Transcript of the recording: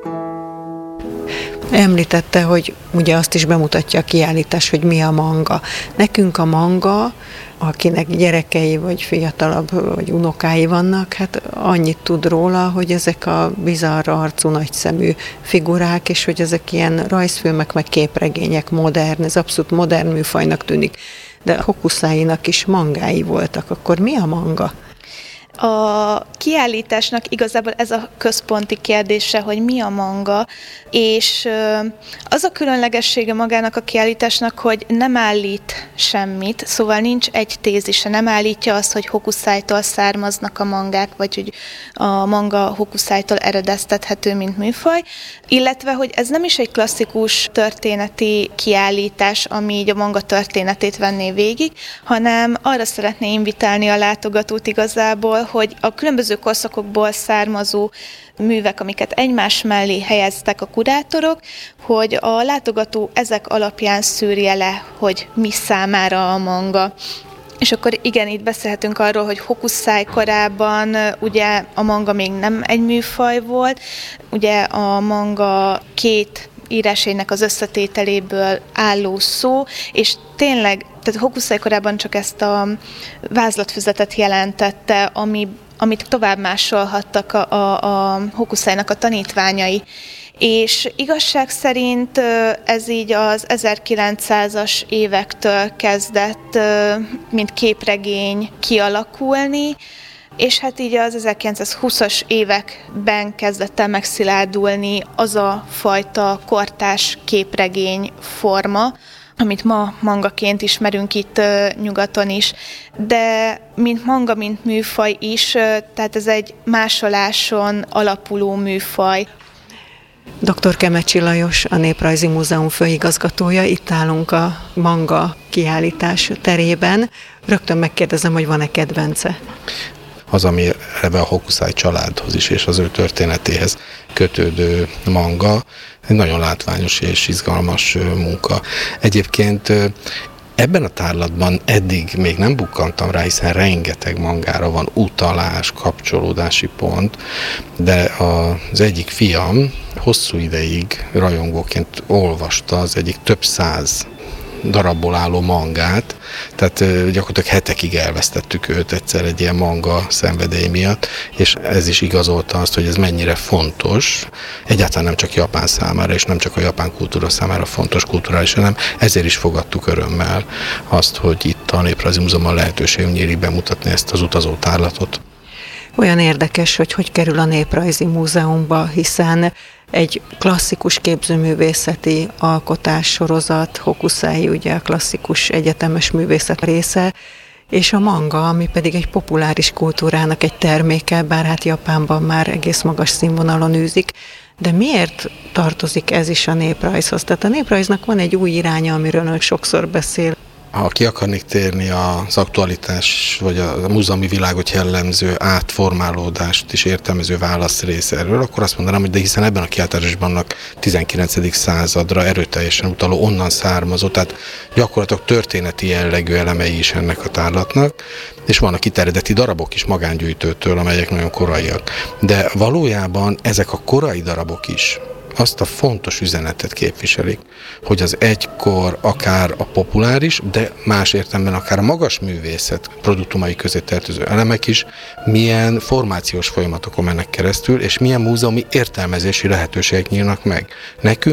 Említette, hogy ugye azt is bemutatja a kiállítás, hogy mi a manga. Nekünk a manga, akinek gyerekei, vagy fiatalabb, vagy unokái vannak, hát annyit tud róla, hogy ezek a bizarr arcú, nagyszemű figurák, és hogy ezek ilyen rajzfilmek, meg képregények, modern, ez abszolút modern műfajnak tűnik. De Hokusáinak is mangái voltak. Akkor mi a manga? A kiállításnak igazából ez a központi kérdése, hogy mi a manga, és az a különlegessége magának a kiállításnak, hogy nem állít semmit, szóval nincs egy tézise, nem állítja azt, hogy Hokusáitól származnak a mangák, vagy hogy a manga Hokusáitól eredeztethető, mint műfaj, illetve, hogy ez nem is egy klasszikus történeti kiállítás, ami így a manga történetét venné végig, hanem arra szeretné invitálni a látogatót igazából, hogy a különböző korszakokból származó művek, amiket egymás mellé helyeztek a kurátorok, hogy a látogató ezek alapján szűrje le, hogy mi számára a manga. És akkor igen, itt beszélhetünk arról, hogy Hokusai korában ugye a manga még nem egy műfaj volt, ugye a manga két írásainak az összetételéből álló szó, és tényleg, tehát Hokusai korában csak ezt a vázlatfüzetet jelentette, amit tovább másolhattak a Hokusainak a tanítványai. És igazság szerint ez így az 1900-as évektől kezdett, mint képregény kialakulni, és hát így az 1920-as években kezdett el megszilárdulni az a fajta kortárs képregény forma, amit ma mangaként ismerünk itt nyugaton is, de mint manga, mint műfaj is, tehát ez egy másoláson alapuló műfaj. Dr. Kemecsi Lajos, a Néprajzi Múzeum főigazgatója, itt állunk a manga kiállítás terében. Rögtön megkérdezem, hogy van-e kedvence? Az, ami ebben a Hokusai családhoz is és az ő történetéhez kötődő manga, egy nagyon látványos és izgalmas munka. Egyébként ebben a tárlatban eddig még nem bukkantam rá, hiszen rengeteg mangára van utalás, kapcsolódási pont, de az egyik fiam hosszú ideig rajongóként olvasta az egyik több száz darabból álló mangát, tehát gyakorlatilag hetekig elvesztettük őt egyszer egy ilyen manga szenvedély miatt, és ez is igazolta azt, hogy ez mennyire fontos, egyáltalán nem csak Japán számára, és nem csak a japán kultúra számára fontos kulturális, hanem ezért is fogadtuk örömmel azt, hogy itt a Néprajzi Múzeumban lehetőségünk nyílik bemutatni ezt az utazó tárlatot. Olyan érdekes, hogy kerül a Néprajzi Múzeumba, hiszen egy klasszikus képzőművészeti alkotássorozat, Hokusai ugye a klasszikus egyetemes művészet része, és a manga, ami pedig egy populáris kultúrának egy terméke, bár hát Japánban már egész magas színvonalon űzik. De miért tartozik ez is a néprajzhoz? Tehát a néprajznak van egy új iránya, amiről ön sokszor beszél. Ha ki akarnék térni az aktualitás, vagy a múzeumi világot jellemző átformálódást és értelmező válasz része erről, akkor azt mondanám, hogy de hiszen ebben a kiállításban vannak 19. századra erőteljesen utaló, onnan származó, tehát gyakorlatilag történeti jellegű elemei is ennek a tárlatnak, és vannak itt eredeti darabok is magángyűjtőtől, amelyek nagyon koraiak. De valójában ezek a korai darabok is azt a fontos üzenetet képviselik, hogy az egykor akár a populáris, de más értelemben akár a magas művészet produktumai közé tartozó elemek is milyen formációs folyamatokon mennek keresztül, és milyen múzeumi értelmezési lehetőségek nyílnak meg. Nekünk